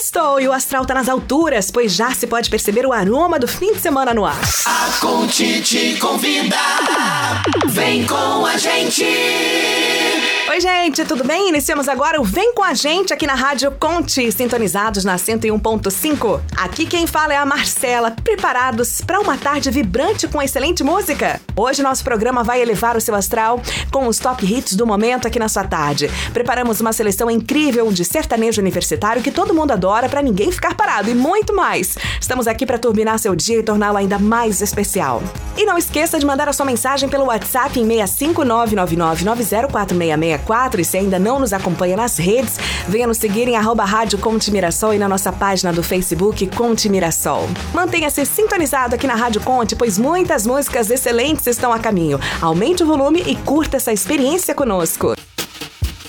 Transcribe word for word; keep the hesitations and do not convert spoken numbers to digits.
Sextou e o astral tá nas alturas, pois já se pode perceber o aroma do fim de semana no ar. A Conte te convida, vem com a gente! Oi, gente, tudo bem? Iniciamos agora o Vem Com A Gente aqui na Rádio Conte, sintonizados na cento e um ponto cinco. Aqui quem fala é a Marcela, preparados para uma tarde vibrante com excelente música? Hoje nosso programa vai elevar o seu astral com os top hits do momento aqui na sua tarde. Preparamos uma seleção incrível de sertanejo universitário que todo mundo adora para ninguém ficar parado e muito mais. Estamos aqui para turbinar seu dia e torná-lo ainda mais especial. E não esqueça de mandar a sua mensagem pelo WhatsApp em seis cinco nove nove nove nove zero quatro seis seis quatro, e se ainda não nos acompanha nas redes, venha nos seguir em arroba Rádio Conte Mirassol e na nossa página do Facebook Conte Mirassol. Mantenha-se sintonizado aqui na Rádio Conte, pois muitas músicas excelentes estão a caminho. Aumente o volume e curta essa experiência conosco.